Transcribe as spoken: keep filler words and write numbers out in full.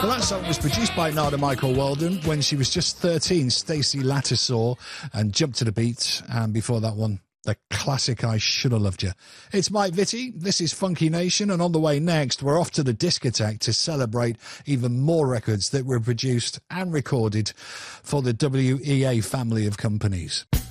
Well, that song was produced by Nada Michael Walden when she was just thirteen. Stacey Latter saw and Jumped to the Beat. And before that one, the classic I Should Have Loved You. It's Mike Vitti. This is Funky Nation. And on the way next, we're off to the Discotheque to celebrate even more records that were produced and recorded for the W E A family of companies.